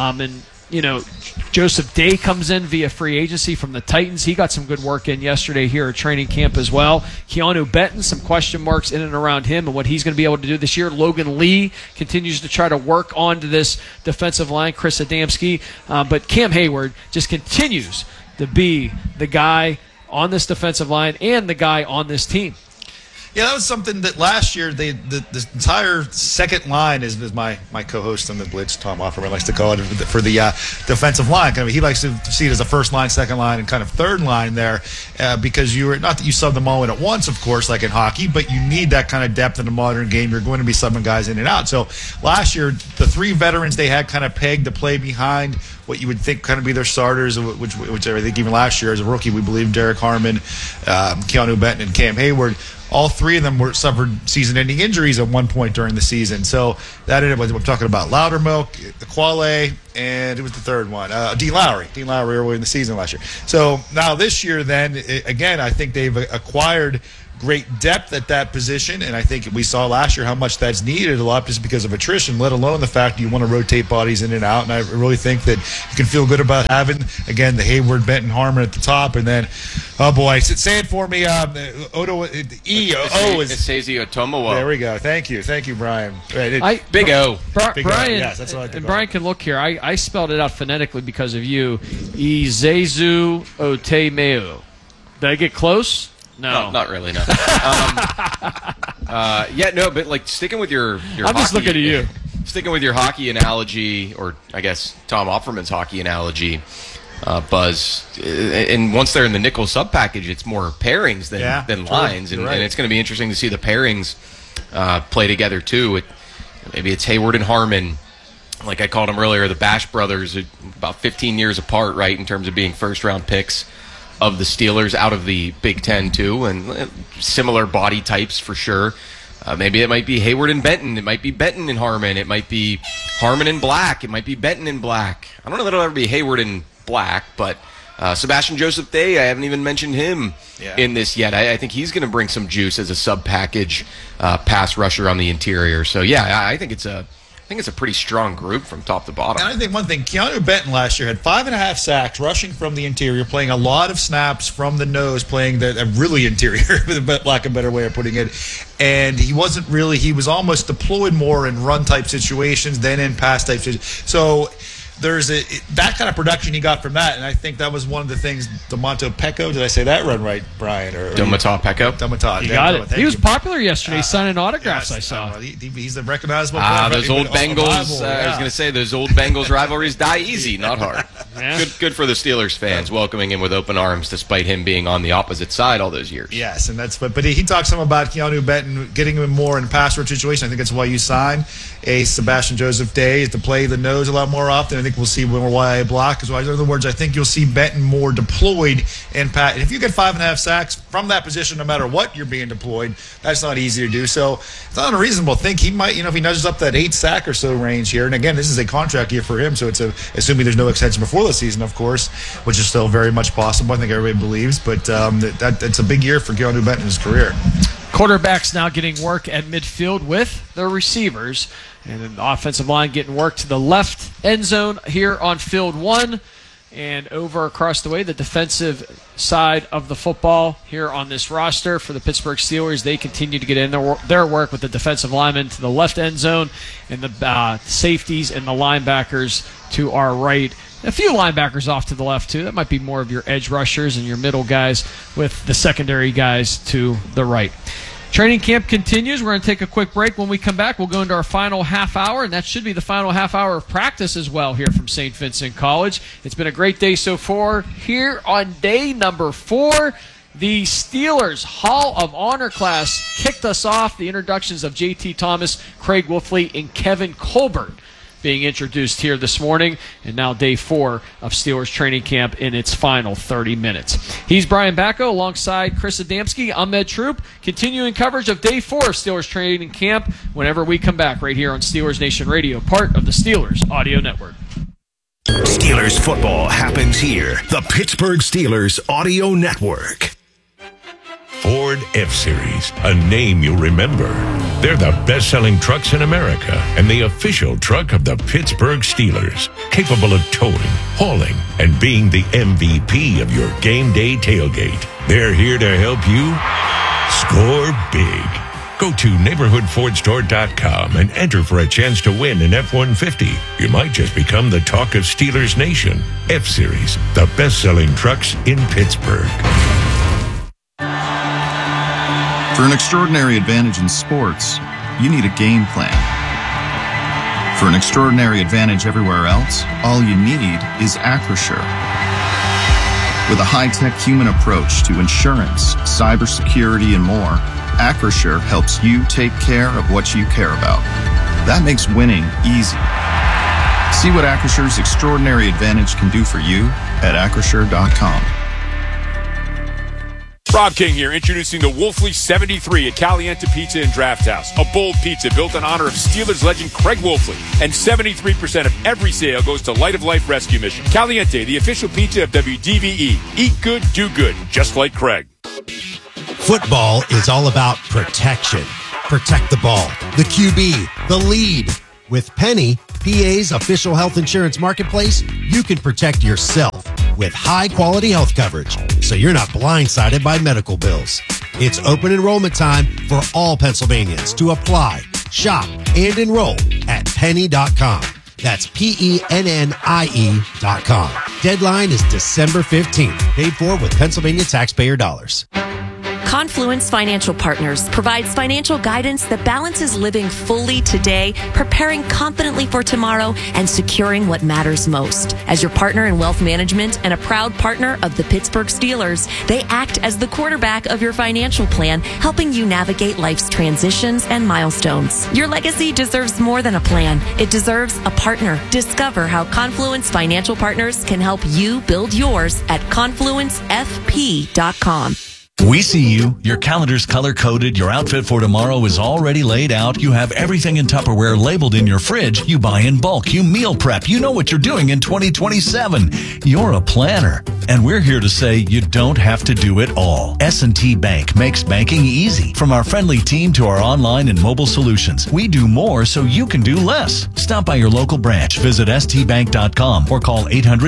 Joseph Day comes in via free agency from the Titans. He got some good work in yesterday here at training camp as well. Keanu Benton, some question marks in and around him and what he's going to be able to do this year. Logan Lee continues to try to work onto this defensive line, Chris Adamski. But Cam Hayward just continues to be the guy on this defensive line and the guy on this team. Yeah, that was something that last year the entire second line is my co-host on the Blitz, Tom Offerman, likes to call it for the defensive line. He likes to see it as a first line, second line, and kind of third line there because not that you sub them all in at once, of course, like in hockey, but you need that kind of depth in a modern game. You're going to be subbing guys in and out. So last year, the three veterans they had kind of pegged to play behind what you would think kind of be their starters, which I think even last year as a rookie, we believe Derek Harmon, Keanu Benton, and Cam Hayward. All three of them suffered season-ending injuries at one point during the season. So that ended up, we're talking about Loudermilk, Quale, and it was the third one, Dean Lowry. Dean Lowry early in the season last year. So now this year then, again, I think they've acquired great depth at that position, and I think we saw last year how much that's needed a lot just because of attrition, let alone the fact that you want to rotate bodies in and out. And I really think that you can feel good about having, again, the Hayward, Benton, Harmon at the top, and then, oh boy, say it for me, Odo, Esezi Otomowo. There we go. Thank you, Brian. Big O. Brian, yes, that's what I and Brian can look here. I spelled it out phonetically because of you. Ezezu Otemeo. Did I get close? No, not really. No. But like sticking with your I'm just looking at you. Sticking with your hockey analogy, or I guess Tom Offerman's hockey analogy, Buzz. And once they're in the nickel sub package, it's more pairings than lines, and it's going to be interesting to see the pairings play together too. Maybe it's Hayward and Harmon. Like I called them earlier, the Bash brothers, about 15 years apart, right, in terms of being first-round picks of the Steelers out of the Big Ten, too, and similar body types for sure. Maybe it might be Hayward and Benton. It might be Benton and Harmon. It might be Harmon and Black. It might be Benton and Black. I don't know that it'll ever be Hayward and Black, but Sebastian Joseph Day, I haven't even mentioned him in this yet. I think he's going to bring some juice as a sub-package pass rusher on the interior. So, I think it's a pretty strong group from top to bottom. And I think one thing, Keanu Benton last year had 5.5 sacks rushing from the interior, playing a lot of snaps from the nose, playing the really interior, for lack of a better way of putting it. And he was almost deployed more in run-type situations than in pass-type situations. So there's that kind of production he got from that, and I think that was one of the things. Domato Pecco, did I say that run right, Brian? Domata Pecco. Domata. You got it. He was popular yesterday, signing autographs. Yes, I saw. He's the recognizable player. Those old Bengals. I was going to say those old Bengals rivalries die easy, not hard. Yeah. Good for the Steelers fans welcoming him with open arms, despite him being on the opposite side all those years. Yes, and but he talks some about Keanu Benton getting him more in pass rush situation. I think that's why you sign a Sebastian Joseph Day, is to play the nose a lot more often. I think we'll see more YA block as well. In other words, I think you'll see Benton more deployed in pass. And if you get 5.5 sacks from that position, no matter what you're being deployed, that's not easy to do. So it's not unreasonable to think he might, if he nudges up that 8 sack or so range here. And again, this is a contract year for him, so it's assuming there's no extension before the season, of course, which is still very much possible. I think everybody believes, but that's a big year for Keanu Benton in his career. Quarterbacks now getting work at midfield with the receivers, and then the offensive line getting work to the left end zone here on field 1, and over across the way, the defensive side of the football here on this roster for the Pittsburgh Steelers. They continue to get in their work with the defensive linemen to the left end zone, and the safeties and the linebackers to our right. A few linebackers off to the left, too. That might be more of your edge rushers and your middle guys, with the secondary guys to the right. Training camp continues. We're going to take a quick break. When we come back, we'll go into our final half hour, and that should be the final half hour of practice as well here from St. Vincent College. It's been a great day so far. Here on day number 4, the Steelers Hall of Honor class kicked us off. The introductions of J.T. Thomas, Craig Wolfley, and Kevin Colbert being introduced here this morning, and now day 4 of Steelers training camp in its final 30 minutes. He's Brian Bacco alongside Chris Adamski. I'm Ed Troop, continuing coverage of day 4 of Steelers training camp whenever we come back right here on Steelers Nation Radio, part of the Steelers Audio Network. Steelers football happens here. The Pittsburgh Steelers Audio Network. Ford F-Series, a name you'll remember. They're the best-selling trucks in America and the official truck of the Pittsburgh Steelers, capable of towing, hauling, and being the MVP of your game day tailgate. They're here to help you score big. Go to neighborhoodfordstore.com and enter for a chance to win an F-150. You might just become the talk of Steelers Nation. F-Series, the best-selling trucks in Pittsburgh. For an extraordinary advantage in sports, you need a game plan. For an extraordinary advantage everywhere else, all you need is Acrisure. With a high-tech human approach to insurance, cybersecurity, and more, Acrisure helps you take care of what you care about. That makes winning easy. See what Acrissure's extraordinary advantage can do for you at Acrisure.com. Rob King here, introducing the Wolfley 73 at Caliente Pizza and Draft House. A bold pizza built in honor of Steelers legend Craig Wolfley. And 73% of every sale goes to Light of Life Rescue Mission. Caliente, the official pizza of WDVE. Eat good, do good, just like Craig. Football is all about protection. Protect the ball, the QB, the lead. With Penny, PA's official health insurance marketplace, you can protect yourself with high-quality health coverage, so you're not blindsided by medical bills. It's open enrollment time for all Pennsylvanians to apply, shop, and enroll at penny.com. That's PENNIE.com. Deadline is December 15th. Paid for with Pennsylvania taxpayer dollars. Confluence Financial Partners provides financial guidance that balances living fully today, preparing confidently for tomorrow, and securing what matters most. As your partner in wealth management and a proud partner of the Pittsburgh Steelers, they act as the quarterback of your financial plan, helping you navigate life's transitions and milestones. Your legacy deserves more than a plan. It deserves a partner. Discover how Confluence Financial Partners can help you build yours at confluencefp.com. We see you. Your calendar's color-coded. Your outfit for tomorrow is already laid out. You have everything in Tupperware labeled in your fridge. You buy in bulk. You meal prep. You know what you're doing in 2027. You're a planner. And we're here to say you don't have to do it all. S&T Bank makes banking easy. From our friendly team to our online and mobile solutions, we do more so you can do less. Stop by your local branch. Visit stbank.com or call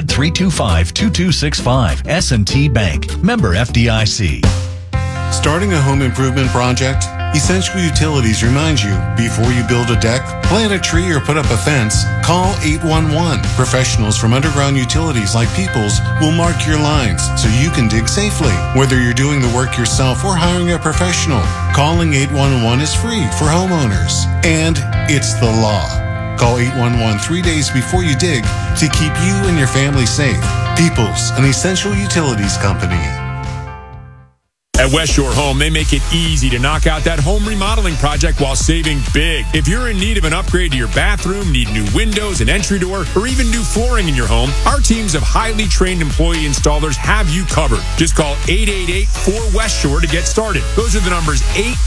800-325-2265. S&T Bank. Member FDIC. Starting a home improvement project? Essential Utilities reminds you, before you build a deck, plant a tree, or put up a fence, call 811. Professionals from Underground Utilities like Peoples will mark your lines so you can dig safely. Whether you're doing the work yourself or hiring a professional, calling 811 is free for homeowners. And it's the law. Call 811 3 days before you dig to keep you and your family safe. Peoples, an Essential Utilities company. At West Shore Home, they make it easy to knock out that home remodeling project while saving big. If you're in need of an upgrade to your bathroom, need new windows, an entry door, or even new flooring in your home, our teams of highly trained employee installers have you covered. Just call 888-4West Shore to get started. Those are the numbers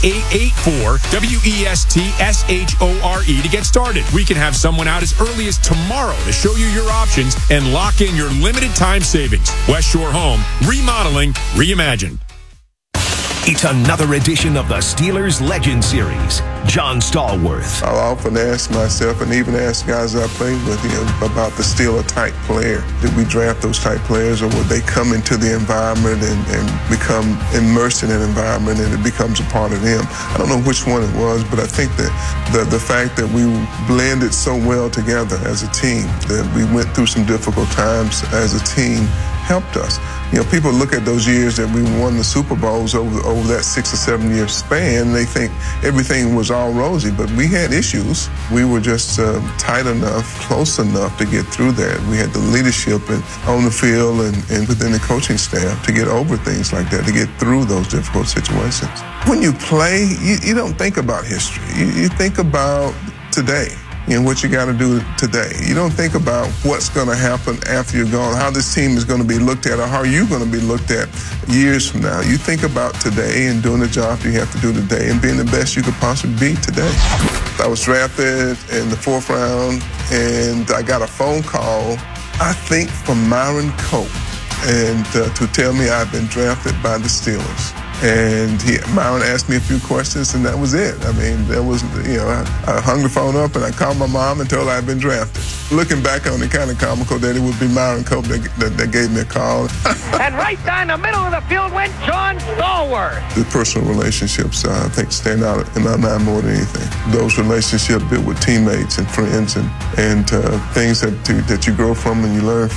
8884-WESTSHORE to get started. We can have someone out as early as tomorrow to show you your options and lock in your limited time savings. West Shore Home, remodeling, reimagined. It's another edition of the Steelers Legend Series. John Stallworth. I'll often ask myself, and even ask guys I played with, about the Steeler-type player. Did we draft those type players, or would they come into the environment and become immersed in an environment and it becomes a part of them? I don't know which one it was, but I think that the fact that we blended so well together as a team, that we went through some difficult times as a team, helped us. People look at those years that we won the Super Bowls over that 6 or 7 year span, and they think everything was all rosy, but we had issues. We were just tight enough, close enough to get through that. We had the leadership on the field and within the coaching staff to get over things like that, to get through those difficult situations. When you play, you don't think about history. You think about today. What you got to do today. You don't think about what's going to happen after you're gone, how this team is going to be looked at, or how you're going to be looked at years from now. You think about today and doing the job you have to do today and being the best you could possibly be today. I was drafted in the 4th round, and I got a phone call, I think, from Myron Cope, and to tell me I'd been drafted by the Steelers. And Myron asked me a few questions, and that was it. I mean, there was, I hung the phone up and I called my mom and told her I'd been drafted. Looking back on it, kind of comical that it would be Myron Cope that gave me a call. And right down the middle of the field went John Stallworth. The personal relationships, I think, stand out in my mind more than anything. Those relationships built with teammates and friends and things that you grow from and you learn from.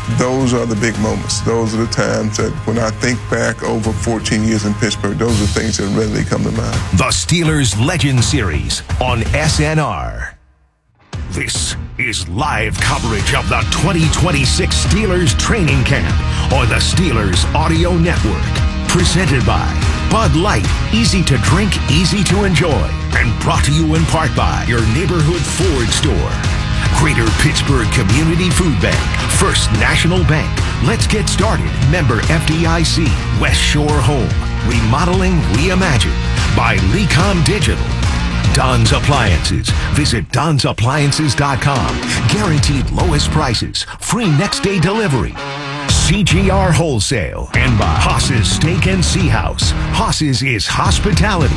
those are the big moments. Those are the times that when I think back over 14 years in Pittsburgh, those are things that readily come to mind. The Steelers Legend Series on SNR. This is live coverage of the 2026 Steelers training camp on the Steelers Audio Network. Presented by Bud Light, easy to drink, easy to enjoy. And brought to you in part by your neighborhood Ford store. Greater Pittsburgh Community Food Bank, First National Bank. Let's get started. Member FDIC, West Shore Home. Remodeling Reimagined by Lecom Digital. Don's Appliances. Visit Don'sAppliances.com. Guaranteed lowest prices. Free next day delivery. CGR Wholesale. And by Haas's Steak and Sea House. Haas's is hospitality.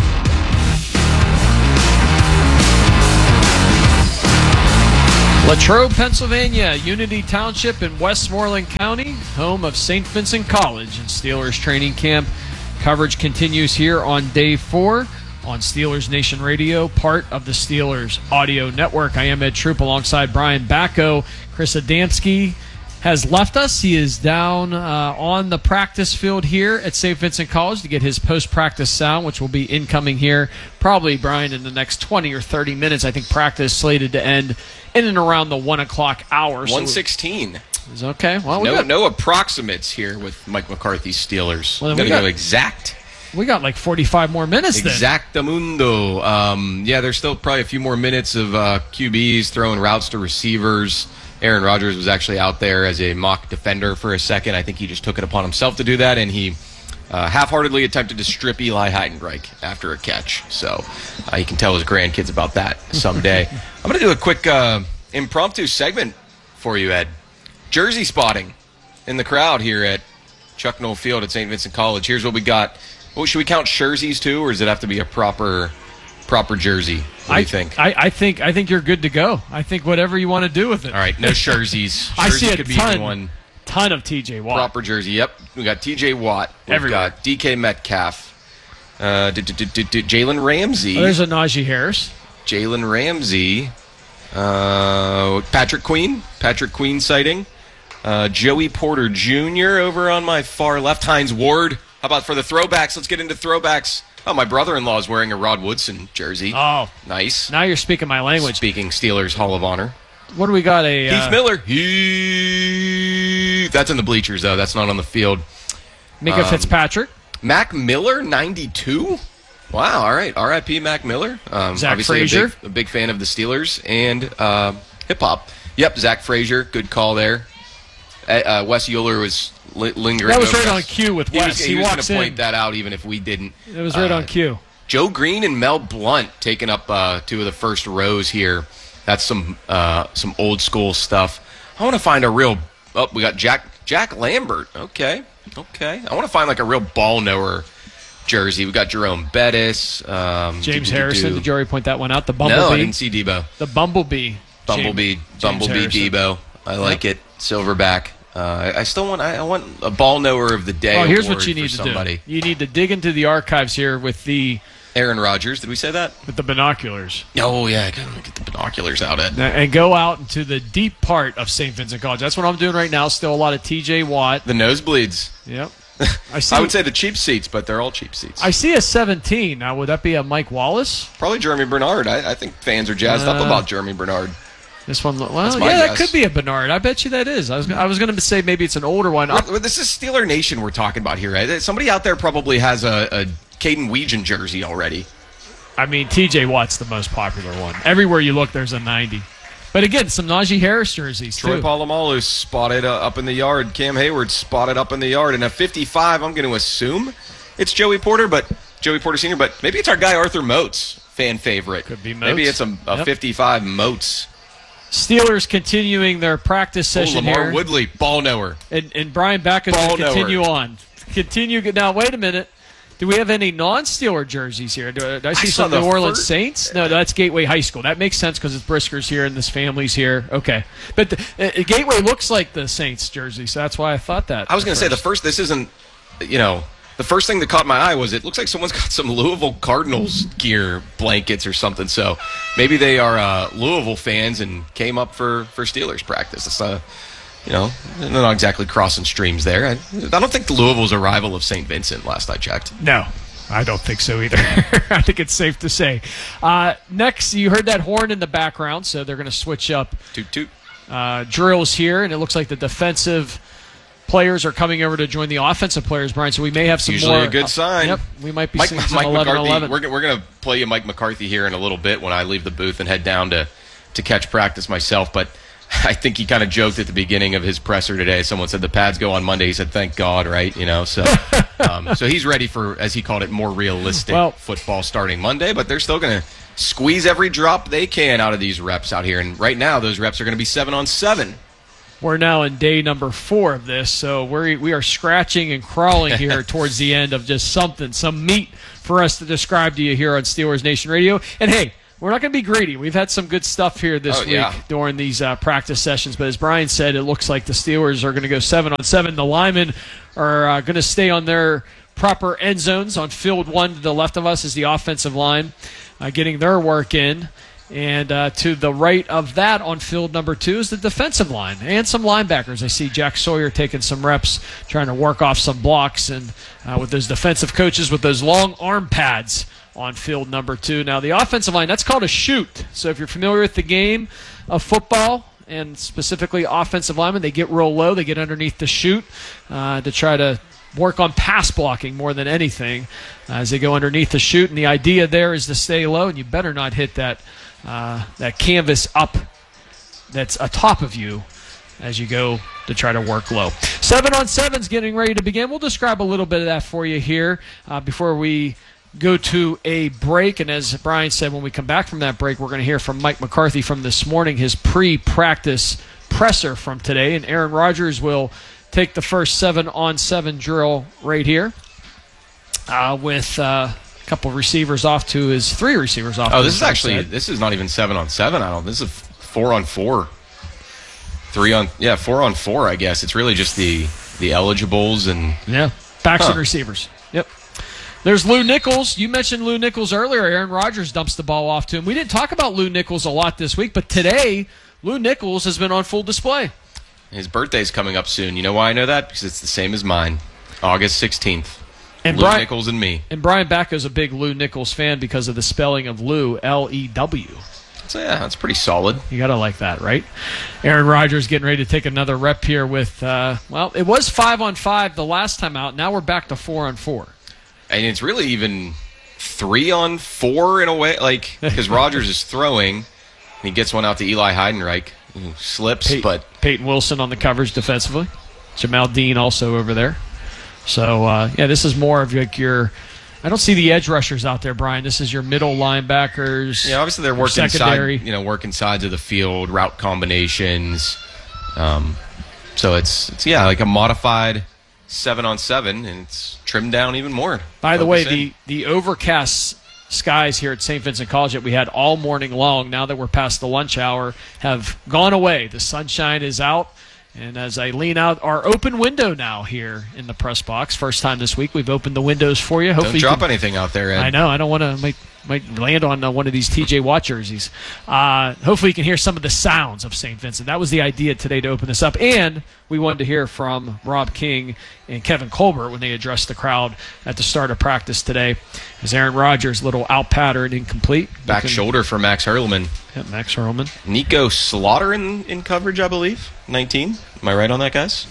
Latrobe, Pennsylvania, Unity Township in Westmoreland County, home of St. Vincent College and Steelers training camp. Coverage continues here on day 4 on Steelers Nation Radio, part of the Steelers Audio Network. I am Ed Troop alongside Brian Bacco. Chris Adamski has left us. He is down on the practice field here at St. Vincent College to get his post-practice sound, which will be incoming here probably, Brian, in the next 20 or 30 minutes. I think practice slated to end in and around the 1 o'clock hour. 1:16. So okay. Well, no approximates here with Mike McCarthy's Steelers. Well, I'm going to go exact. We got like 45 more minutes then. Exactamundo. Yeah, there's still probably a few more minutes of QBs throwing routes to receivers. Aaron Rodgers was actually out there as a mock defender for a second. I think he just took it upon himself to do that, and he half-heartedly attempted to strip Eli Heidenreich after a catch. So he can tell his grandkids about that someday. I'm going to do a quick impromptu segment for you, Ed. Jersey spotting in the crowd here at Chuck Noll Field at St. Vincent College. Here's what we got. Well, should we count jerseys too, or does it have to be a proper jersey? What do you think? I think you're good to go. I think whatever you want to do with it. All right, no jerseys. I see a could be ton of TJ Watt. Proper jersey. Yep, we got TJ Watt. We've got DK Metcalf. Jalen Ramsey. Oh, there's a Najee Harris. Jalen Ramsey. Patrick Queen sighting. Joey Porter Jr. over on my far left. Hines Ward. How about for the throwbacks? Let's get into throwbacks. Oh, my brother-in-law is wearing a Rod Woodson jersey. Oh. Nice. Now you're speaking my language. Speaking Steelers Hall of Honor. What do we got? Heath Miller. That's in the bleachers, though. That's not on the field. Mika Fitzpatrick. Mac Miller, 92. Wow, all right. R.I.P. Mac Miller. Zach Frazier. A big fan of the Steelers and hip-hop. Yep, Zach Frazier. Good call there. Wes Euler was lingering. That was right on cue with Wes. He was going to point that out even if we didn't. It was right on cue. Joe Green and Mel Blount taking up 2 of the first rows here. That's some old school stuff. I want to find a real. Oh, we got Jack Lambert. Okay. I want to find like a real ball knower jersey. We got Jerome Bettis. James Harrison. Did you already point that one out? The Bumblebee. No, I didn't see Debo. The Bumblebee. Bumblebee Debo. I like it. Silverback. I want a ball knower of the day. Oh, here's what you need to do. You need to dig into the archives here with the Aaron Rodgers. Did we say that? With the binoculars. Oh yeah, get the binoculars out, Ed. And go out into the deep part of St. Vincent College. That's what I'm doing right now. Still a lot of TJ Watt. The nosebleeds. Yep. I would say the cheap seats, but they're all cheap seats. I see a 17. Now, would that be a Mike Wallace? Probably Jeremy Bernard. I think fans are jazzed up about Jeremy Bernard. This one, that could be a Bernard. I bet you that is. I was going to say maybe it's an older one. This is Steeler Nation we're talking about here, right? Somebody out there probably has a Caden Weegan jersey already. I mean, TJ Watt's the most popular one. Everywhere you look, there's a 90. But again, some Najee Harris jerseys, Troy too. Polamalu spotted up in the yard. Cam Hayward spotted up in the yard. And at 55, I'm going to assume it's Joey Porter Sr., but maybe it's our guy Arthur Moats, fan favorite. Could be Moats. Maybe it's a 55 Moats. Steelers continuing their practice session Lamar here. Woodley, ball knower. And Brian Backus will continue on. Now, wait a minute. Do we have any non-Steeler jerseys here? Do I see some New Orleans Saints? No, that's Gateway High School. That makes sense because it's Brisker's here and this family's here. Okay. But Gateway looks like the Saints jersey, so that's why I thought that. I was going to say, this isn't, the first thing that caught my eye was it looks like someone's got some Louisville Cardinals gear, blankets or something. So maybe they are Louisville fans and came up for Steelers practice. It's they're not exactly crossing streams there. I don't think Louisville's a rival of St. Vincent last I checked. No, I don't think so either. I think it's safe to say. Next, you heard that horn in the background, so they're going to switch up. Toot toot. Drills here, and it looks like the defensive players are coming over to join the offensive players, Brian, so we may have some Usually more. a good sign. Yep, we might be Mike seeing some McCarthy. 11-11. We're going to play you Mike McCarthy here in a little bit when I leave the booth and head down to catch practice myself, but I think he kind of joked at the beginning of his presser today. Someone said the pads go on Monday. He said, thank God, right? So so he's ready for, as he called it, more realistic football starting Monday, but they're still going to squeeze every drop they can out of these reps out here. And right now, those reps are going to be 7-on-7. We're now in day number 4 of this, so we are scratching and crawling here towards the end of just some meat for us to describe to you here on Steelers Nation Radio. And hey, we're not going to be greedy. We've had some good stuff here this week during these practice sessions, but as Brian said, it looks like the Steelers are going to go 7-on-7. The linemen are going to stay on their proper end zones. On field 1 to the left of us is the offensive line getting their work in. And to the right of that on field number 2 is the defensive line and some linebackers. I see Jack Sawyer taking some reps, trying to work off some blocks, and with those defensive coaches with those long arm pads on field number 2. Now, the offensive line, that's called a shoot. So if you're familiar with the game of football, and specifically offensive linemen, they get real low. They get underneath the chute to try to work on pass blocking more than anything as they go underneath the chute. And the idea there is to stay low, and you better not hit that canvas up that's atop of you as you go to try to work low. 7-on-7's getting ready to begin. We'll describe a little bit of that for you here before we go to a break. And as Brian said, when we come back from that break, we're going to hear from Mike McCarthy from this morning, his pre-practice presser from today. And Aaron Rodgers will take the first 7-on-7 drill right here with couple receivers off to his 3 receivers off. Oh, this is not even 7-on-7. This is 4-on-4. 4-on-4. I guess it's really just the eligibles and backs and receivers. Yep. There's Lou Nichols. You mentioned Lou Nichols earlier. Aaron Rodgers dumps the ball off to him. We didn't talk about Lou Nichols a lot this week, but today Lou Nichols has been on full display. His birthday's coming up soon. You know why I know that? Because it's the same as mine, August 16th. And Lou Nichols and me. And Brian Backo's a big Lou Nichols fan because of the spelling of Lou, L-E-W. So, that's pretty solid. You got to like that, right? Aaron Rodgers getting ready to take another rep here with, it was 5-on-5 the last time out. Now we're back to 4-on-4. And it's really even 3-on-4 in a way, because Rodgers is throwing, and he gets one out to Eli Heidenreich, who slips, but Peyton Wilson on the coverage defensively. Jamal Dean also over there. So, this is more of your – I don't see the edge rushers out there, Brian. This is your middle linebackers. Yeah, obviously they're working secondary. Working sides of the field, route combinations. So it's like a modified 7-on-7, and it's trimmed down even more. By the way, the overcast skies here at St. Vincent College that we had all morning long, now that we're past the lunch hour, have gone away. The sunshine is out. And as I lean out our open window now here in the press box, first time this week, we've opened the windows for you. Hopefully don't drop anything out there, Ed. I know. I don't want to might land on one of these TJ Watt jerseys. Hopefully you can hear some of the sounds of St. Vincent. That was the idea today to open this up. And we wanted to hear from Rob King and Kevin Colbert when they addressed the crowd at the start of practice today. As Aaron Rodgers, little out pattern, incomplete. Back shoulder for Max Hurlman. Yeah, Max Hurlman. Nico Slaughter in coverage, I believe. 19. Am I right on that, guys?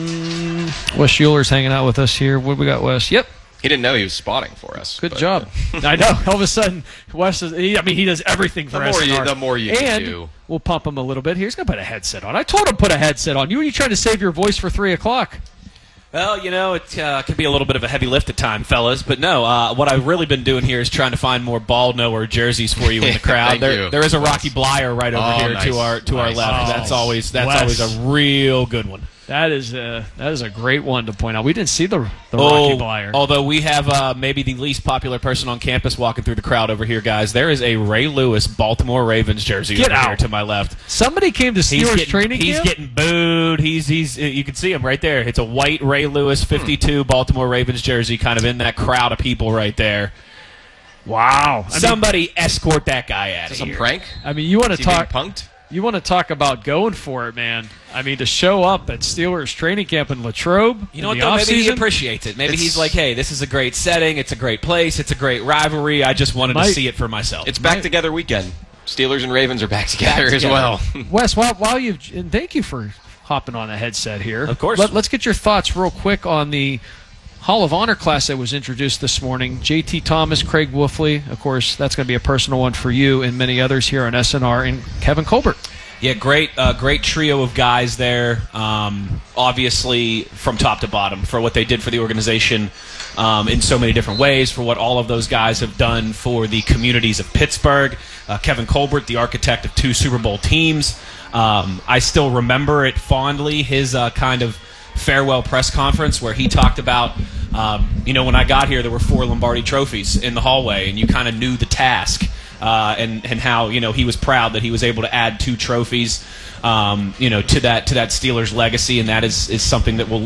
Wes Euler's hanging out with us here. What we got, Wes? Yep. He didn't know he was spotting for us. Good job. I know. All of a sudden, Wes is, he does everything for us. The more you can do. We'll pump him a little bit. He's going to put a headset on. I told him to put a headset on. You trying to save your voice for 3 o'clock? Well, it could be a little bit of a heavy lift at time, fellas. But no, what I've really been doing here is trying to find more ball knower jerseys for you in the crowd. There is a Rocky Blyer right over here nice. to our left. That's always a real good one. That is a great one to point out. We didn't see the Rocky Blyer. Although we have maybe the least popular person on campus walking through the crowd over here, guys. There is a Ray Lewis Baltimore Ravens jersey here to my left. Somebody came to Steelers training camp? He's getting booed. He's you can see him right there. It's a white Ray Lewis 52 Baltimore Ravens jersey kind of in that crowd of people right there. Wow. Somebody escort that guy out of here. Is this a prank? I mean, you want to talk punked? You want to talk about going for it, man. I mean, to show up at Steelers training camp in Latrobe. You know what, though? Maybe he appreciates it. Maybe he's like, hey, this is a great setting. It's a great place. It's a great rivalry. I just wanted to see it for myself. It's back together weekend. Steelers and Ravens are back together as well. Wes, while you've, and thank you for hopping on a headset here. Of course. Let's get your thoughts real quick on the Hall of Honor class that was introduced this morning. J.T. Thomas, Craig Wolfley. Of course, that's going to be a personal one for you and many others here on SNR, and Kevin Colbert. Yeah, great trio of guys there. Obviously, from top to bottom, for what they did for the organization in so many different ways, for what all of those guys have done for the communities of Pittsburgh. Kevin Colbert, the architect of 2 Super Bowl teams. I still remember it fondly, his kind of farewell press conference where he talked about, when I got here, there were 4 Lombardi trophies in the hallway, and you kind of knew the task. And how he was proud that he was able to add 2 trophies to that Steelers legacy, and that is something that will